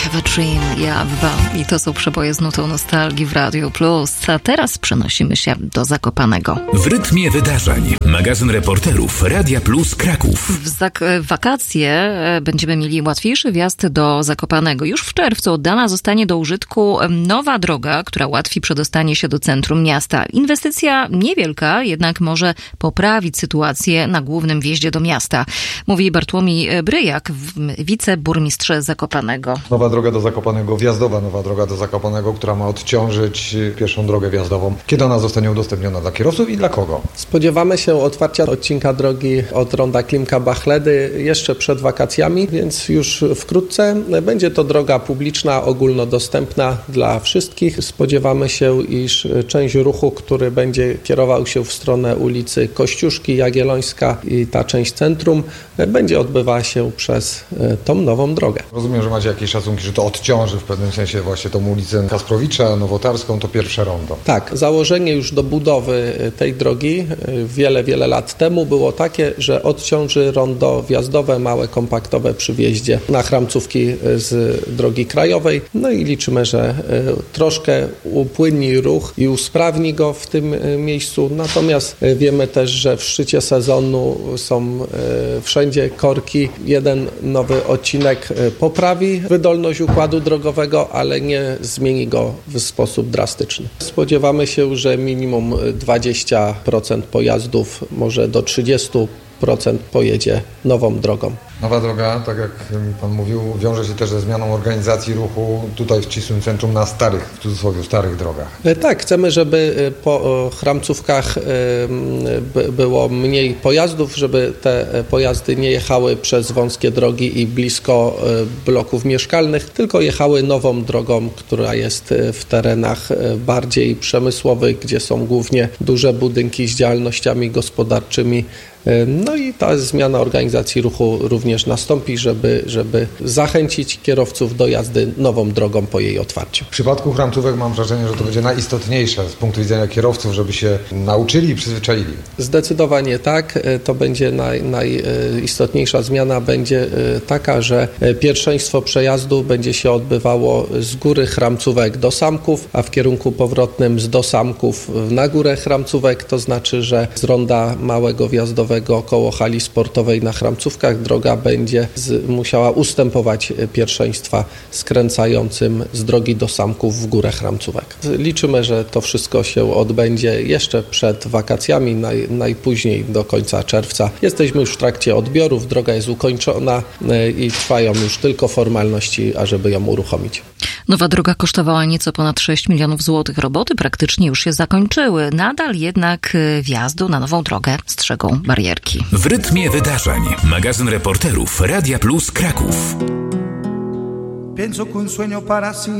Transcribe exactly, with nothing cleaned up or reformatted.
have a dream, ja I to są przeboje z nutą nostalgii w Radio Plus. A teraz przenosimy się do Zakopanego. W rytmie wydarzeń. Magazyn reporterów Radia Plus Kraków. W zak- wakacje będziemy mieli łatwiejszy wjazd do Zakopanego. Już w czerwcu oddana zostanie do użytku nowa droga, która łatwiej przedostanie się do centrum miasta. Inwestycja niewielka, jednak może poprawić sytuację na głównym wjeździe do miasta. Mówi Bartłomiej Bryjak, wiceburmistrz Zakopanego. Nowa droga do Zakopanego, wjazdowa nowa droga do Zakopanego, która ma odciążyć pierwszą drogę wjazdową. Kiedy ona zostanie udostępniona dla kierowców i dla kogo? Spodziewamy się otwarcia odcinka drogi od ronda Klimka-Bachledy jeszcze przed wakacjami, więc już wkrótce będzie to droga publiczna, ogólnodostępna dla wszystkich. Spodziewamy się, iż część ruchu, który będzie kierował się w stronę ulicy Kościuszki, Jagiellońska i ta część centrum, będzie odbywała się przez tą nową drogę. Rozumiem, że macie jakieś szacunki, że to odciąży w pewnym sensie właśnie tą ulicę Kasprowicza, Nowotarską, to pierwsze rondo. Tak, założenie już do budowy tej drogi wiele, wiele lat temu było takie, że odciąży rondo wjazdowe, małe, kompaktowe przy wjeździe na Chramcówki z drogi krajowej. No i liczymy, że troszkę upłynni ruch i usprawni go w tym miejscu. Natomiast wiemy też, że w szczycie sezonu są wszędzie korki. Jeden nowy odcinek poprawi wydolność układu drogowego, ale nie zmieni go w sposób drastyczny. Spodziewamy się, że minimum dwadzieścia procent pojazdów, może do trzydzieści procent pojedzie nową drogą. Nowa droga, tak jak Pan mówił, wiąże się też ze zmianą organizacji ruchu tutaj w ścisłym centrum na starych, w cudzysłowie, starych drogach. Tak, chcemy, żeby po Chramcówkach było mniej pojazdów, żeby te pojazdy nie jechały przez wąskie drogi i blisko bloków mieszkalnych, tylko jechały nową drogą, która jest w terenach bardziej przemysłowych, gdzie są głównie duże budynki z działalnościami gospodarczymi. No i ta zmiana organizacji ruchu również nastąpi, żeby, żeby zachęcić kierowców do jazdy nową drogą po jej otwarciu. W przypadku Chramcówek mam wrażenie, że to będzie najistotniejsze z punktu widzenia kierowców, żeby się nauczyli i przyzwyczaili. Zdecydowanie tak. To będzie naj, najistotniejsza zmiana będzie taka, że pierwszeństwo przejazdu będzie się odbywało z góry Chramcówek do Samków, a w kierunku powrotnym z do Samków na górę Chramcówek. To znaczy, że z ronda małego wjazdowego koło hali sportowej na Chramcówkach droga będzie z, musiała ustępować pierwszeństwa skręcającym z drogi do Samków w górę Chramcówek. Liczymy, że to wszystko się odbędzie jeszcze przed wakacjami, naj, najpóźniej do końca czerwca. Jesteśmy już w trakcie odbiorów, droga jest ukończona i trwają już tylko formalności, ażeby ją uruchomić. Nowa droga kosztowała nieco ponad sześć milionów złotych. Roboty praktycznie już się zakończyły. Nadal jednak wjazdu na nową drogę strzegą barierki. W rytmie wydarzeń. Magazyn reporterów Radia Plus Kraków. Pienso que un sueño para sí